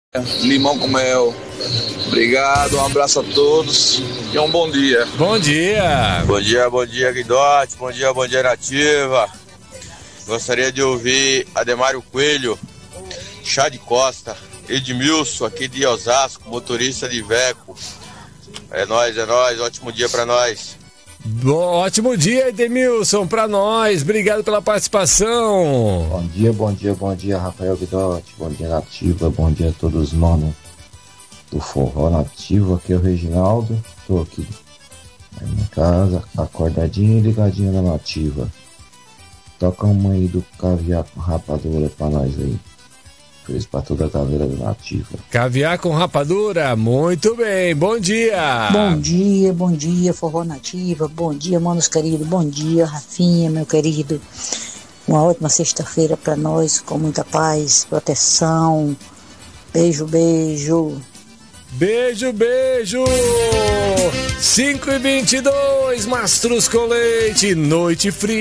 limão com mel. Obrigado, um abraço a todos e um bom dia. Bom dia. Bom dia, Guidote. Bom dia, Nativa. Gostaria de ouvir Ademário Coelho, Chá de Costa, Edmilson, aqui de Osasco, motorista de Veco. É nóis, ótimo dia pra nós. Ótimo dia, Edmilson, pra nós. Obrigado pela participação. Bom dia, Rafael Guidotti. Bom dia, Nativa. Bom dia a todos os manos do Forró Nativo. Aqui é o Reginaldo. Tô aqui na minha casa, acordadinho e ligadinho na Nativa. Toca uma aí do Caviar com Rapadura pra nós aí. Feliz pra toda a galera do Nativa. Caviar com Rapadura, muito bem, bom dia. Bom dia, Forró Nativa. Bom dia, manos queridos. Bom dia, Rafinha, meu querido. Uma ótima sexta-feira pra nós, com muita paz, proteção. Beijo. Beijo. 5h22, Mastruz com Leite, noite fria.